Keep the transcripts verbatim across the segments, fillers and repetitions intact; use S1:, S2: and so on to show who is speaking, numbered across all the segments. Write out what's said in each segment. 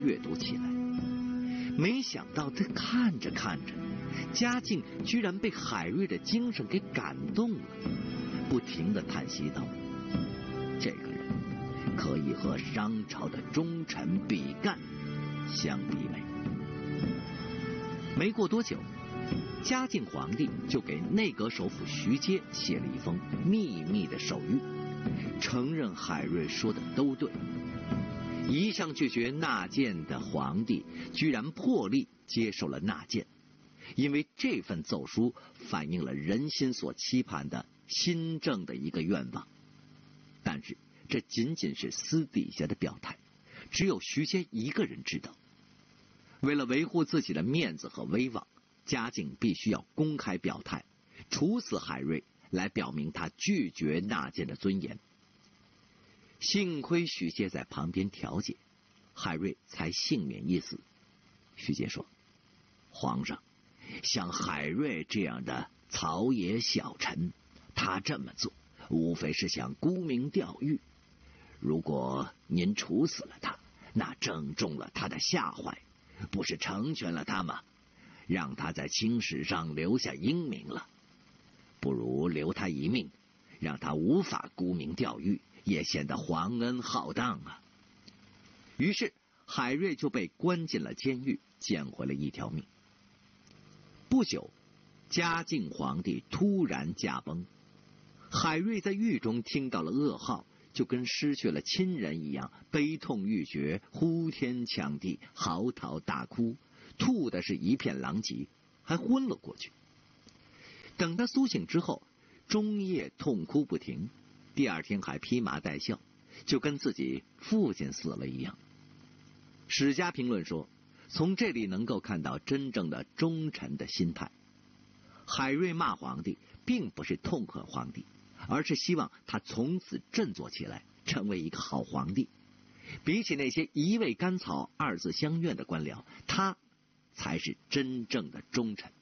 S1: 阅读起来。没想到他看着看着，嘉靖居然被海瑞的精神给感动了，不停地叹息道：“这个人可以和商朝的忠臣比干相媲美。”没过多久，嘉靖皇帝就给内阁首辅徐阶写了一封秘密的手谕，承认海瑞说的都对。一向拒绝纳谏的皇帝居然破例接受了纳谏，因为这份奏书反映了人心所期盼的新政的一个愿望。但是这仅仅是私底下的表态，只有徐阶一个人知道。为了维护自己的面子和威望，嘉靖必须要公开表态，处死海瑞，来表明他拒绝纳谏的尊严。幸亏徐阶在旁边调解，海瑞才幸免一死。徐阶说：“皇上，像海瑞这样的草野小臣，他这么做无非是想沽名钓誉。如果您处死了他，那正中了他的下怀，不是成全了他吗？让他在清史上留下英名了。不如留他一命，让他无法沽名钓誉，也显得皇恩浩荡啊。”于是海瑞就被关进了监狱，捡回了一条命。不久，嘉靖皇帝突然驾崩。海瑞在狱中听到了噩耗，就跟失去了亲人一样，悲痛欲绝，呼天抢地，嚎啕大哭，吐的是一片狼藉，还昏了过去。等他苏醒之后，终夜痛哭不停，第二天还披麻戴孝，就跟自己父亲死了一样。史家评论说，从这里能够看到真正的忠臣的心态。海瑞骂皇帝并不是痛恨皇帝，而是希望他从此振作起来，成为一个好皇帝。比起那些一味甘草二字相怨的官僚，他才是真正的忠臣。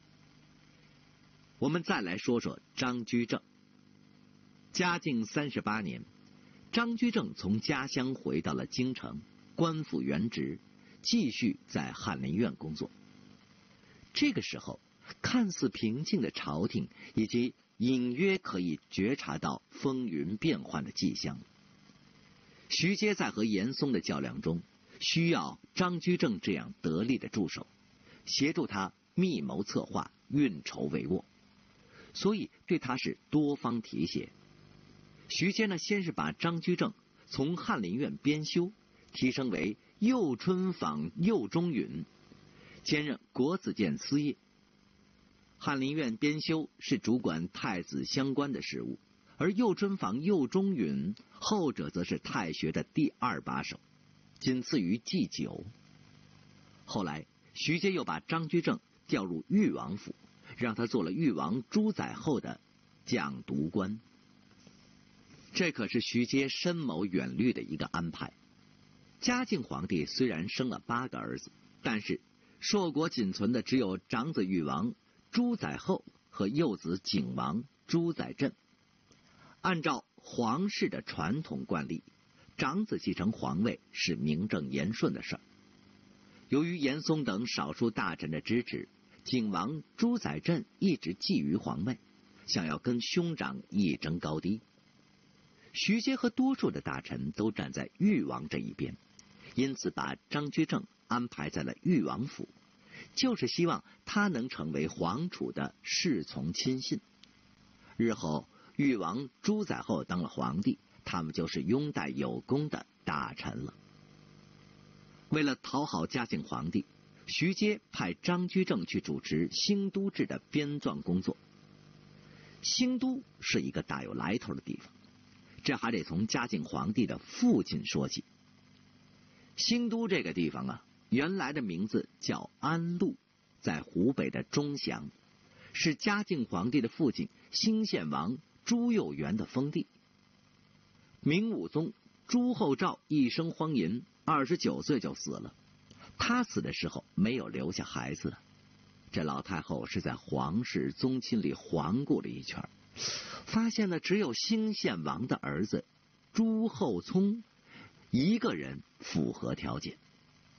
S1: 我们再来说说张居正。嘉靖三十八年，张居正从家乡回到了京城，官复原职，继续在翰林院工作。这个时候，看似平静的朝廷以及隐约可以觉察到风云变幻的迹象。徐阶在和严嵩的较量中，需要张居正这样得力的助手，协助他密谋策划，运筹帷幄，所以对他是多方提携。徐阶呢，先是把张居正从翰林院编修提升为右春坊右中允，兼任国子监司业。翰林院编修是主管太子相关的事务，而右春坊右中允后者则是太学的第二把手，仅次于祭酒。后来徐阶又把张居正调入裕王府，让他做了裕王朱载后的讲读官。这可是徐阶深谋远虑的一个安排。嘉靖皇帝虽然生了八个儿子，但是硕果仅存的只有长子裕王朱载后和幼子景王朱载镇。按照皇室的传统惯例，长子继承皇位是名正言顺的事儿。由于严嵩等少数大臣的支持，景王朱载镇一直觊觎皇位，想要跟兄长一争高低。徐阶和多数的大臣都站在裕王这一边，因此把张居正安排在了裕王府，就是希望他能成为皇储的侍从亲信。日后裕王朱载后当了皇帝，他们就是拥戴有功的大臣了。为了讨好嘉靖皇帝，徐阶派张居正去主持兴都制的编纂工作。兴都是一个大有来头的地方，这还得从嘉靖皇帝的父亲说起。兴都这个地方啊，原来的名字叫安陆，在湖北的钟祥，是嘉靖皇帝的父亲兴献王朱佑元的封地。明武宗朱厚照一生荒淫，二十九岁就死了。他死的时候没有留下孩子，这老太后是在皇室宗亲里环顾了一圈，发现了只有兴献王的儿子朱厚熜一个人符合条件。